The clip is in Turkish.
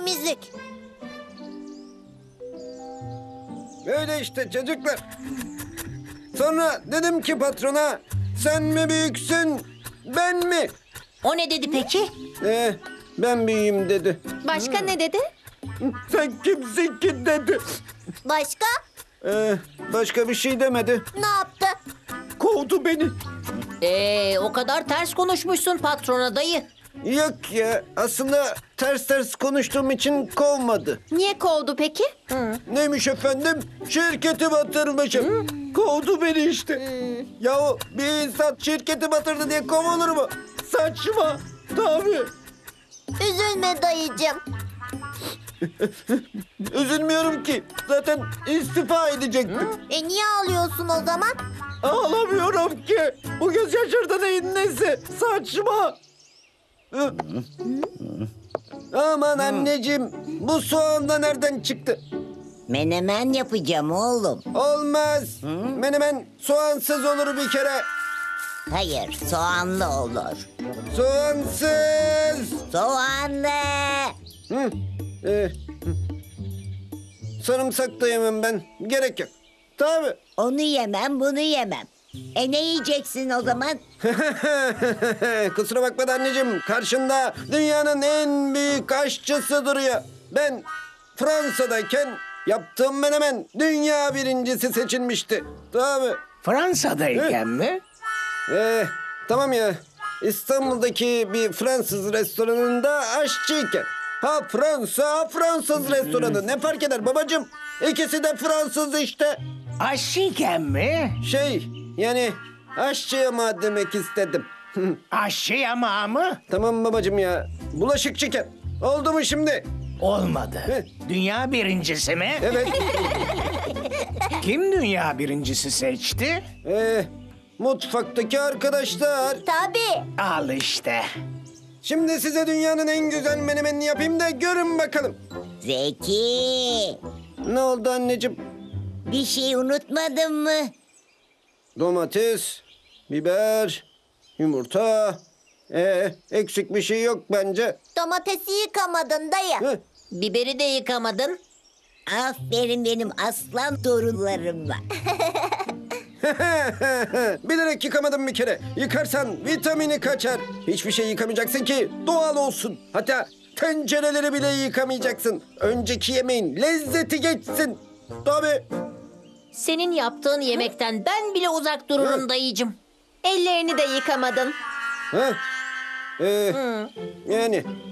temizlik. Öyle işte çocuklar. Sonra dedim ki patrona, sen mi büyüksün, ben mi? O ne dedi peki? Ben büyüğüm dedi. Başka ne dedi? Sen kimsin ki dedi. Başka? Başka bir şey demedi. Ne yaptı? Kovdu beni. O kadar ters konuşmuşsun patrona dayı. Yok ya, aslında ters konuştuğum için kovmadı. Niye kovdu peki? Neymiş efendim? Şirketi batırmışım. Kovdu beni işte. Yahu bir insan şirketi batırdı diye kovulur mu? Saçma. Tabii. Üzülme dayıcığım. Üzülmüyorum ki. Zaten istifa edecektim. Niye ağlıyorsun o zaman? Ağlamıyorum ki. Bu gözyaşları neyin nesi? Saçma. Aman anneciğim. Bu soğan da nereden çıktı? Menemen yapacağım oğlum. Olmaz. Menemen soğansız olur bir kere. Hayır, soğanlı olur. Soğansız. Soğanlı. Sarımsak da yemem ben. Gerek yok. Tabii. Onu yemem, bunu yemem. Ne yiyeceksin o zaman? Kusura bakma da anneciğim. Karşında dünyanın en büyük aşçısı duruyor. Ben Fransa'dayken yaptığım menemen dünya birincisi seçilmişti. Tabii. Fransa'dayken mi? Tamam ya. İstanbul'daki bir Fransız restoranında aşçıyken. Ha Fransa, ha Fransız restoranı. Ne fark eder babacığım? İkisi de Fransız işte. Aşçıyken mi? Yani aşçı ama demek istedim. Aşçı yamağı mı? Tamam babacığım ya. Bulaşıkçıken. Oldu mu şimdi? Olmadı. Dünya birincisi mi? Evet. Kim dünya birincisi seçti? Mutfaktaki arkadaşlar. Tabii. Al işte. Şimdi size dünyanın en güzel menemenini yapayım da görün bakalım. Zeki, Ne oldu anneciğim? bir şey unutmadın mı? Domates, biber, yumurta. Eksik bir şey yok bence. Domatesi yıkamadın dayı. Biberi de yıkamadın. Aferin benim aslan torunlarıma. Bilerek yıkamadım bir kere. Yıkarsan vitamini kaçar. Hiçbir şey yıkamayacaksın ki doğal olsun. Hatta tencereleri bile yıkamayacaksın. Önceki yemeğin lezzeti geçsin. Tabii. Senin yaptığın yemekten ben bile uzak dururum dayıcım. Ellerini de yıkamadın. Yani